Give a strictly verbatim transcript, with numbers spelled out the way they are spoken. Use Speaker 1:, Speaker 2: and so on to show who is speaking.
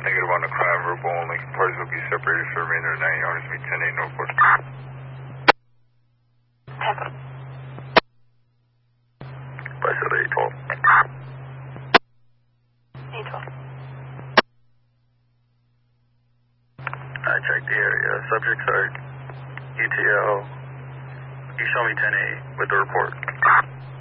Speaker 1: Negative on the crime, verbal only. Parties will be separated for the remainder of the night. Owners meet ten eight Northport. Bicycle eight twelve.
Speaker 2: eight twelve.
Speaker 1: I checked the area. Subjects are U T L. You show me ten eight with the report.